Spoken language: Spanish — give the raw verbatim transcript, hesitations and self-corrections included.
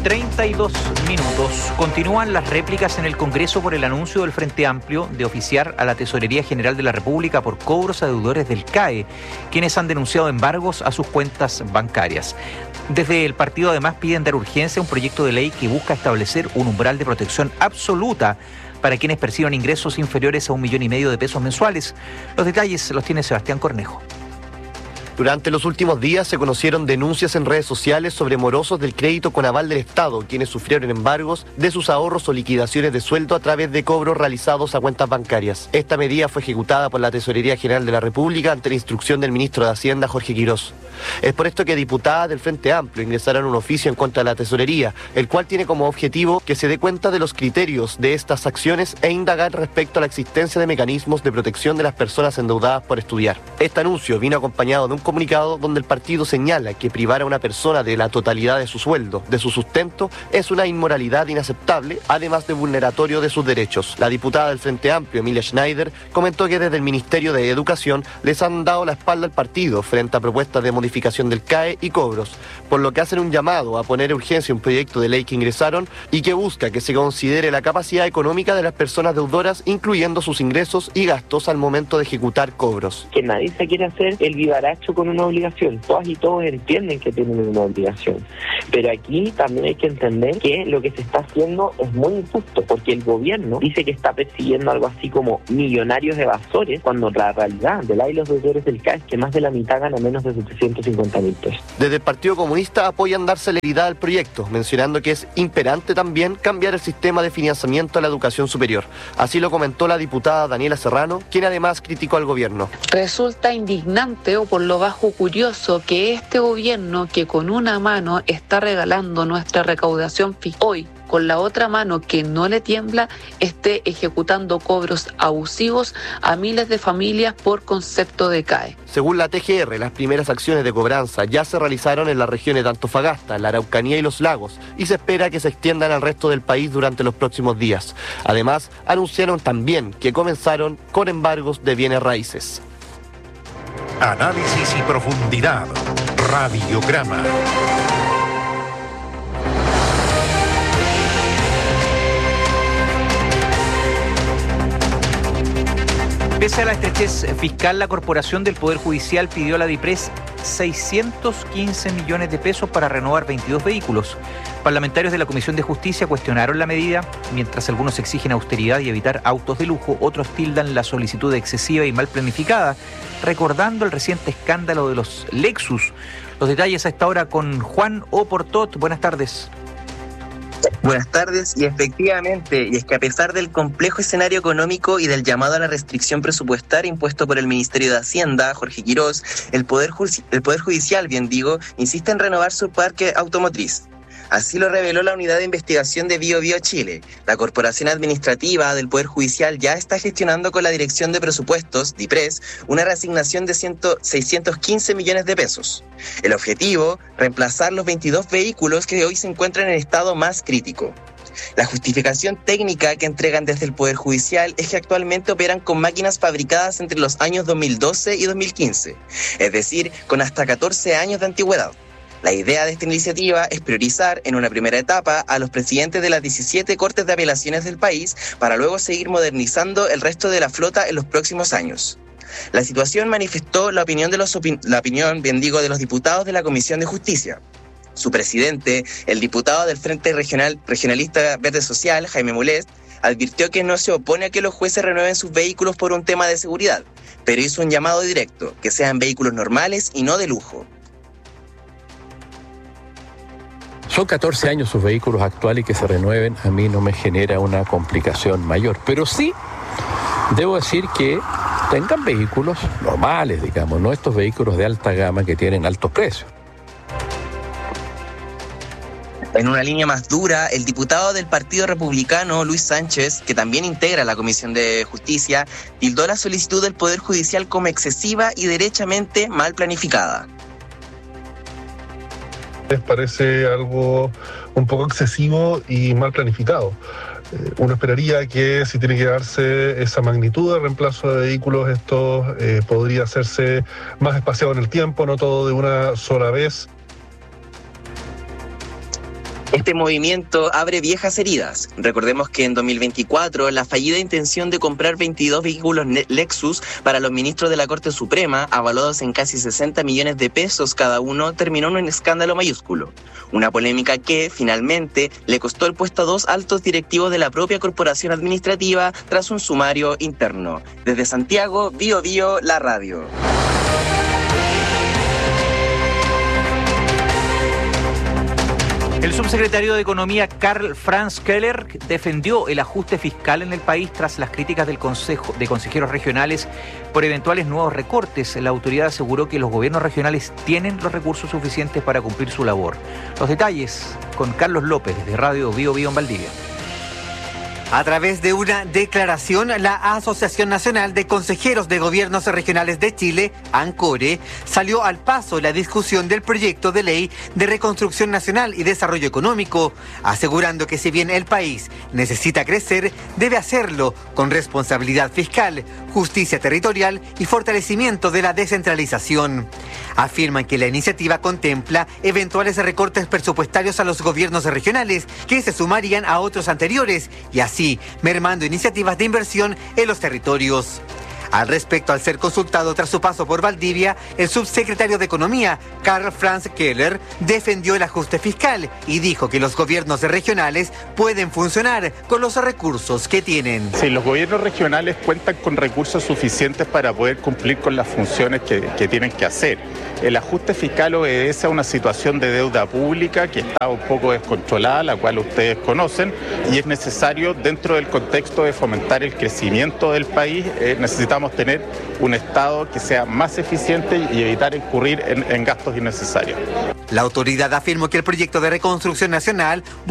treinta y dos minutos. Continúan las réplicas en el Congreso por el anuncio del Frente Amplio de oficiar a la Tesorería General de la República por cobros a deudores del C A E, quienes han denunciado embargos a sus cuentas bancarias. Desde el partido además piden dar urgencia a un proyecto de ley que busca establecer un umbral de protección absoluta para quienes perciban ingresos inferiores a un millón y medio de pesos mensuales. Los detalles los tiene Sebastián Cornejo. Durante los últimos días se conocieron denuncias en redes sociales sobre morosos del crédito con aval del Estado, quienes sufrieron embargos de sus ahorros o liquidaciones de sueldo a través de cobros realizados a cuentas bancarias. Esta medida fue ejecutada por la Tesorería General de la República ante la instrucción del ministro de Hacienda, Jorge Quirós. Es por esto que diputadas del Frente Amplio ingresaron un oficio en contra de la Tesorería, el cual tiene como objetivo que se dé cuenta de los criterios de estas acciones e indagar respecto a la existencia de mecanismos de protección de las personas endeudadas por estudiar. Este anuncio vino acompañado de un comunicado donde el partido señala que privar a una persona de la totalidad de su sueldo, de su sustento, es una inmoralidad inaceptable, además de vulneratorio de sus derechos. La diputada del Frente Amplio, Emilia Schneider, comentó que desde el Ministerio de Educación les han dado la espalda al partido frente a propuestas de modificación del C A E y cobros, por lo que hacen un llamado a poner urgencia un proyecto de ley que ingresaron y que busca que se considere la capacidad económica de las personas deudoras, incluyendo sus ingresos y gastos al momento de ejecutar cobros. Que nadie se quiere hacer el vivaracho con una obligación. Todas y todos entienden que tienen una obligación. Pero aquí también hay que entender que lo que se está haciendo es muy injusto, porque el gobierno dice que está persiguiendo algo así como millonarios evasores, cuando la realidad de la y los deudores del C A E es que más de la mitad gana menos de setecientos cincuenta mil pesos. Desde el Partido Comunista apoyan dar celeridad al proyecto, mencionando que es imperante también cambiar el sistema de financiamiento a la educación superior. Así lo comentó la diputada Daniela Serrano, quien además criticó al gobierno. Resulta indignante o por lo bajo curioso que este gobierno, que con una mano está regalando nuestra recaudación fiscal, hoy con la otra mano que no le tiembla, esté ejecutando cobros abusivos a miles de familias por concepto de C A E. Según la T G R, las primeras acciones de cobranza ya se realizaron en las regiones de Antofagasta, la Araucanía y los Lagos, y se espera que se extiendan al resto del país durante los próximos días. Además, anunciaron también que comenzaron con embargos de bienes raíces. Análisis y profundidad. Radiograma. Pese a la estrechez fiscal, la Corporación del Poder Judicial pidió a la DIPRES seiscientos quince millones de pesos para renovar veintidós vehículos. Parlamentarios de la Comisión de Justicia cuestionaron la medida, mientras algunos exigen austeridad y evitar autos de lujo, otros tildan la solicitud de excesiva y mal planificada, recordando el reciente escándalo de los Lexus. Los detalles a esta hora con Juan Oportot. Buenas tardes. Buenas tardes, y efectivamente, y es que a pesar del complejo escenario económico y del llamado a la restricción presupuestaria impuesto por el Ministerio de Hacienda, Jorge Quirós, el Poder, Ju- el Poder Judicial, bien digo, insiste en renovar su parque automotriz. Así lo reveló la Unidad de Investigación de Bio Bio Chile. La Corporación Administrativa del Poder Judicial ya está gestionando con la Dirección de Presupuestos, DIPRES, una reasignación de seiscientos quince millones de pesos. El objetivo, reemplazar los veintidós vehículos que hoy se encuentran en estado más crítico. La justificación técnica que entregan desde el Poder Judicial es que actualmente operan con máquinas fabricadas entre los años dos mil doce y dos mil quince, es decir, con hasta catorce años de antigüedad. La idea de esta iniciativa es priorizar en una primera etapa a los presidentes de las diecisiete Cortes de Apelaciones del país para luego seguir modernizando el resto de la flota en los próximos años. La situación manifestó la opinión de los opin- la opinión, bien digo, de los diputados de la Comisión de Justicia. Su presidente, el diputado del Frente Regional Regionalista Verde Social, Jaime Mulés, advirtió que no se opone a que los jueces renueven sus vehículos por un tema de seguridad, pero hizo un llamado directo, que sean vehículos normales y no de lujo. Son catorce años sus vehículos actuales y que se renueven a mí no me genera una complicación mayor. Pero sí, debo decir que tengan vehículos normales, digamos, no estos vehículos de alta gama que tienen altos precios. En una línea más dura, el diputado del Partido Republicano, Luis Sánchez, que también integra la Comisión de Justicia, tildó la solicitud del Poder Judicial como excesiva y derechamente mal planificada. Les parece algo un poco excesivo y mal planificado. Eh, uno esperaría que si tiene que darse esa magnitud de reemplazo de vehículos, esto eh, podría hacerse más espaciado en el tiempo, no todo de una sola vez. Este movimiento abre viejas heridas. Recordemos que en dos mil veinticuatro la fallida intención de comprar veintidós vehículos Lexus para los ministros de la Corte Suprema, avalados en casi sesenta millones de pesos cada uno, terminó en un escándalo mayúsculo. Una polémica que, finalmente, le costó el puesto a dos altos directivos de la propia corporación administrativa tras un sumario interno. Desde Santiago, Bío Bío, la radio. El subsecretario de Economía Karl Franz Keller defendió el ajuste fiscal en el país tras las críticas del Consejo de Consejeros Regionales por eventuales nuevos recortes. La autoridad aseguró que los gobiernos regionales tienen los recursos suficientes para cumplir su labor. Los detalles con Carlos López de Radio Bío Bío en Valdivia. A través de una declaración, la Asociación Nacional de Consejeros de Gobiernos Regionales de Chile, ANCORE, salió al paso la discusión del proyecto de ley de reconstrucción nacional y desarrollo económico, asegurando que si bien el país necesita crecer, debe hacerlo con responsabilidad fiscal, justicia territorial y fortalecimiento de la descentralización. Afirman que la iniciativa contempla eventuales recortes presupuestarios a los gobiernos regionales que se sumarían a otros anteriores y así Sí, mermando iniciativas de inversión en los territorios. Al respecto, al ser consultado tras su paso por Valdivia, el subsecretario de Economía, Karl Franz Keller, defendió el ajuste fiscal y dijo que los gobiernos regionales pueden funcionar con los recursos que tienen. Sí, los gobiernos regionales cuentan con recursos suficientes para poder cumplir con las funciones que, que tienen que hacer. El ajuste fiscal obedece a una situación de deuda pública que está un poco descontrolada, la cual ustedes conocen, y es necesario, dentro del contexto de fomentar el crecimiento del país, eh, necesitamos tener un Estado que sea más eficiente y evitar incurrir en, en gastos innecesarios. La autoridad afirmó que el proyecto de reconstrucción nacional